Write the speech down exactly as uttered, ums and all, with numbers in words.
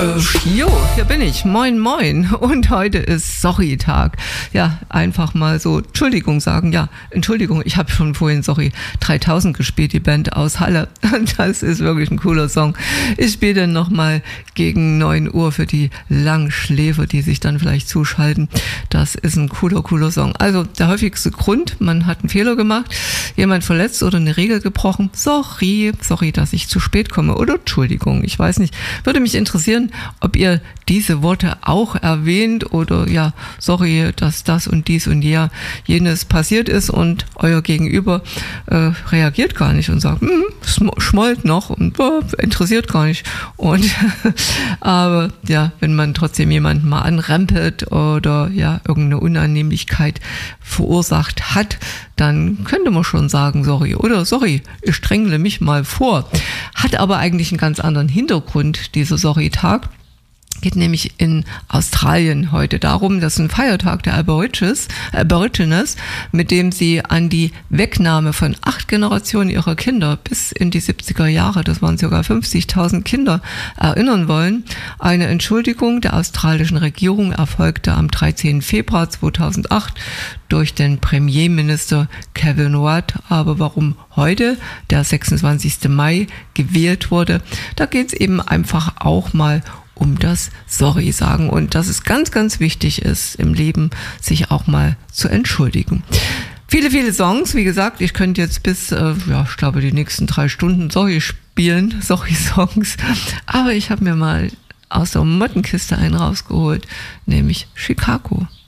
Äh, jo, hier bin ich. Moin, moin. Und heute ist Sorry-Tag. Ja, einfach mal so Entschuldigung sagen. Ja, Entschuldigung, ich habe schon vorhin Sorry dreitausend gespielt, die Band aus Halle. Das ist wirklich ein cooler Song. Ich spiele dann nochmal gegen neun Uhr für die Langschläfer, die sich dann vielleicht zuschalten. Das ist ein cooler, cooler Song. Also der häufigste Grund, man hat einen Fehler gemacht, jemand verletzt oder eine Regel gebrochen. Sorry, sorry, dass ich zu spät komme. Oder Entschuldigung, ich weiß nicht. Würde mich interessieren, ob ihr diese Worte auch erwähnt oder ja, sorry, dass das und dies und ja, jenes passiert ist und euer Gegenüber äh, reagiert gar nicht und sagt, hm, schmollt noch und oh, interessiert gar nicht. Und aber ja, wenn man trotzdem jemanden mal anrempelt oder ja, irgendeine Unannehmlichkeit verursacht hat, dann könnte man schon sagen, sorry, oder sorry, ich drängle mich mal vor. Hat aber eigentlich einen ganz anderen Hintergrund, dieser Sorry-Tag. Geht nämlich in Australien heute darum, dass ein Feiertag der Aborigines, Aborigines, mit dem sie an die Wegnahme von acht Generationen ihrer Kinder bis in die siebziger Jahre, das waren sogar fünfzigtausend Kinder, erinnern wollen. Eine Entschuldigung der australischen Regierung erfolgte am dreizehnten Februar zweitausendacht durch den Premierminister Kevin Rudd. Aber warum heute, der sechsundzwanzigsten Mai, gewählt wurde, da geht es eben einfach auch mal um das Sorry sagen und dass es ganz, ganz wichtig ist im Leben, sich auch mal zu entschuldigen. Viele, viele Songs, wie gesagt, ich könnte jetzt bis, äh, ja, ich glaube, die nächsten drei Stunden Sorry spielen, Sorry-Songs, aber ich habe mir mal aus der Mottenkiste einen rausgeholt, nämlich Chicago.